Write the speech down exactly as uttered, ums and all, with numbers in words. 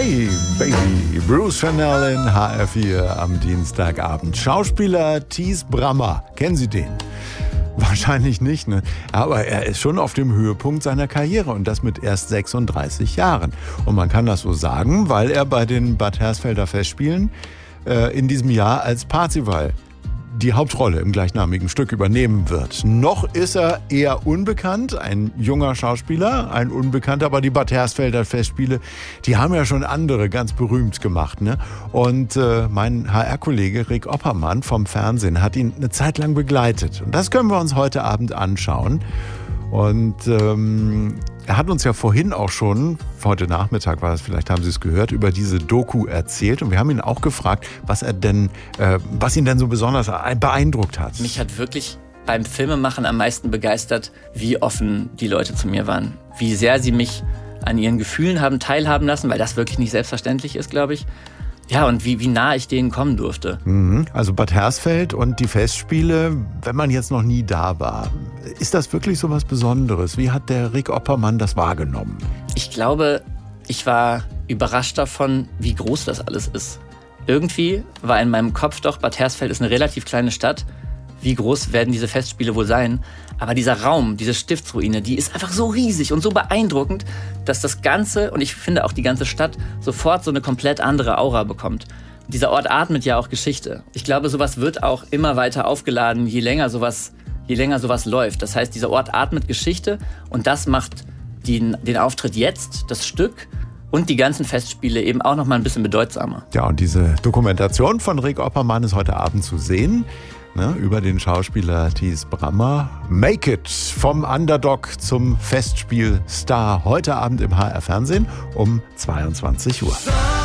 Hey Baby, Bruce Fennell in H R vier am Dienstagabend. Schauspieler Thies Brammer, kennen Sie den? Wahrscheinlich nicht, ne? Aber er ist schon auf dem Höhepunkt seiner Karriere und das mit erst sechsunddreißig Jahren. Und man kann das so sagen, weil er bei den Bad Hersfelder Festspielen äh, in diesem Jahr als Parzival die Hauptrolle im gleichnamigen Stück übernehmen wird. Noch ist er eher unbekannt, ein junger Schauspieler, ein Unbekannter, aber die Bad Hersfelder Festspiele, die haben ja schon andere ganz berühmt gemacht, ne? Und äh, mein H R-Kollege Rick Oppermann vom Fernsehen hat ihn eine Zeit lang begleitet. Und das können wir uns heute Abend anschauen. Und ähm, er hat uns ja vorhin auch schon, heute Nachmittag war es, vielleicht haben Sie es gehört, über diese Doku erzählt. Und wir haben ihn auch gefragt, was er denn, äh, was ihn denn so besonders beeindruckt hat. Mich hat wirklich beim Filmemachen am meisten begeistert, wie offen die Leute zu mir waren. Wie sehr sie mich an ihren Gefühlen haben teilhaben lassen, weil das wirklich nicht selbstverständlich ist, glaube ich. Ja, und wie, wie nah ich denen kommen durfte. Mhm. Also Bad Hersfeld und die Festspiele, wenn man jetzt noch nie da war, ist das wirklich so was Besonderes? Wie hat der Rick Oppermann das wahrgenommen? Ich glaube, ich war überrascht davon, wie groß das alles ist. Irgendwie war in meinem Kopf doch, Bad Hersfeld ist eine relativ kleine Stadt. Wie groß werden diese Festspiele wohl sein? Aber dieser Raum, diese Stiftsruine, die ist einfach so riesig und so beeindruckend, dass das Ganze, und ich finde auch die ganze Stadt, sofort so eine komplett andere Aura bekommt. Und dieser Ort atmet ja auch Geschichte. Ich glaube, sowas wird auch immer weiter aufgeladen, je länger sowas, je länger sowas läuft. Das heißt, dieser Ort atmet Geschichte und das macht den, den Auftritt jetzt, das Stück und die ganzen Festspiele eben auch noch mal ein bisschen bedeutsamer. Ja, und diese Dokumentation von Rick Oppermann ist heute Abend zu sehen. Ne, über den Schauspieler Thies Brammer. Make it vom Underdog zum Festspielstar heute Abend im H R Fernsehen um zweiundzwanzig Uhr.